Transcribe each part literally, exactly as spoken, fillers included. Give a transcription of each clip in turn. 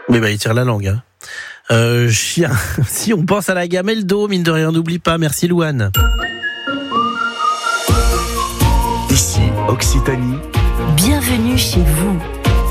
Oui, bah, il tire la langue. Hein. Euh, chien. Si on pense à la gamelle d'eau, mine de rien, n'oublie pas. Merci, Louane. Ici, Occitanie. Bienvenue chez vous.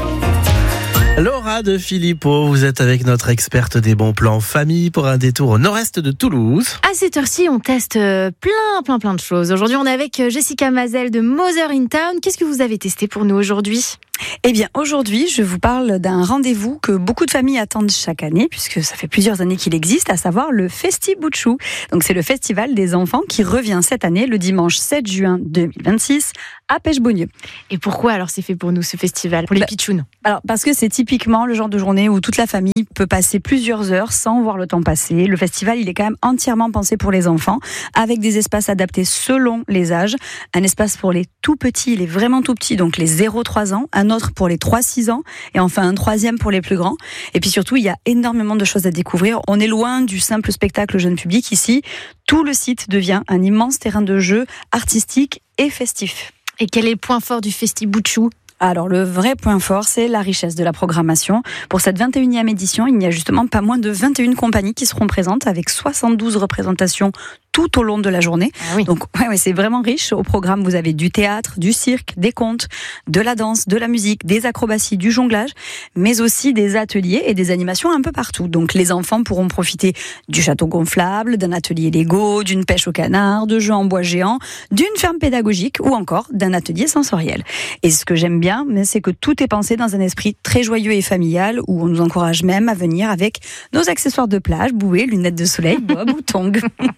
Laura de Philippot, vous êtes avec notre experte des bons plans famille pour un détour au nord-est de Toulouse. À cette heure-ci, on teste plein, plein, plein de choses. Aujourd'hui, on est avec Jessica Mazel de Mother in Town. Qu'est-ce que vous avez testé pour nous aujourd'hui ? Eh bien, aujourd'hui, je vous parle d'un rendez-vous que beaucoup de familles attendent chaque année, puisque ça fait plusieurs années qu'il existe, à savoir le Festi-Bouchou. Donc, c'est le festival des enfants qui revient cette année, le dimanche sept juin deux mille vingt-six, à Pêche-Beaunieu. Et pourquoi alors c'est fait pour nous, ce festival, pour les bah, pitchouns ? Alors, parce que c'est typiquement le genre de journée où toute la famille peut passer plusieurs heures sans voir le temps passer. Le festival, il est quand même entièrement pensé pour les enfants, avec des espaces adaptés selon les âges. Un espace pour les tout petits, les vraiment tout petits, donc les zéro trois ans, un autre pour les trois six ans, et enfin un troisième pour les plus grands. Et puis surtout, il y a énormément de choses à découvrir. On est loin du simple spectacle jeune public ici. Tout le site devient un immense terrain de jeu artistique et festif. Et quel est le point fort du Festi-Bouchou ? Alors, le vrai point fort, c'est la richesse de la programmation. Pour cette vingt et unième édition, il n'y a justement pas moins de vingt et une compagnies qui seront présentes avec soixante-douze représentations tout au long de la journée. Ah oui. Donc, ouais, ouais, c'est vraiment riche. Au programme, vous avez du théâtre, du cirque, des contes, de la danse, de la musique, des acrobaties, du jonglage, mais aussi des ateliers et des animations un peu partout. Donc, les enfants pourront profiter du château gonflable, d'un atelier Lego, d'une pêche au canard, de jeux en bois géants, d'une ferme pédagogique ou encore d'un atelier sensoriel. Et ce que j'aime bien, c'est que tout est pensé dans un esprit très joyeux et familial, où on nous encourage même à venir avec nos accessoires de plage, bouées, lunettes de soleil, bob ou tongs.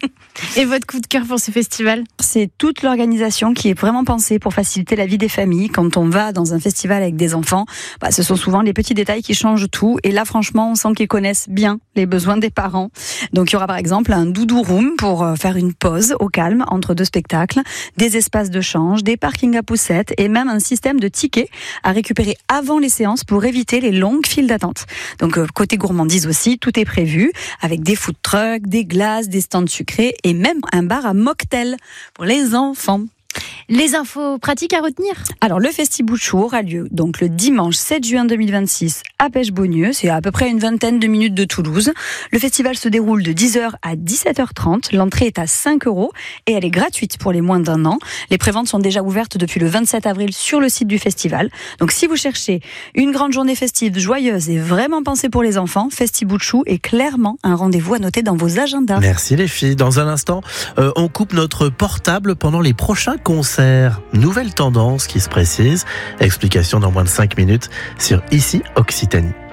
Et votre coup de cœur pour ce festival ? C'est toute l'organisation qui est vraiment pensée pour faciliter la vie des familles. Quand on va dans un festival avec des enfants, bah, ce sont souvent les petits détails qui changent tout. Et là, franchement, on sent qu'ils connaissent bien les besoins des parents. Donc, il y aura par exemple un doudou room pour faire une pause au calme entre deux spectacles, des espaces de change, des parkings à poussettes et même un système de tickets à récupérer avant les séances pour éviter les longues files d'attente. Donc, côté gourmandise aussi, tout est prévu avec des food trucks, des glaces, des stands sucrés et même un bar à mocktail pour les enfants. Les infos pratiques à retenir ? Alors, le Festi-Bouchou aura lieu donc le dimanche sept juin deux mille vingt-six à Pêche-Beaunieu. C'est à peu près une vingtaine de minutes de Toulouse. Le festival se déroule de dix heures à dix-sept heures trente. L'entrée est à cinq euros et elle est gratuite pour les moins d'un an. Les préventes sont déjà ouvertes depuis le vingt-sept avril sur le site du festival. Donc, si vous cherchez une grande journée festive, joyeuse et vraiment pensée pour les enfants, Festi-Bouchou est clairement un rendez-vous à noter dans vos agendas. Merci les filles. Dans un instant, euh, on coupe notre portable pendant les prochains concerts. Nouvelle tendance qui se précise. Explication dans moins de cinq minutes sur Ici Occitanie.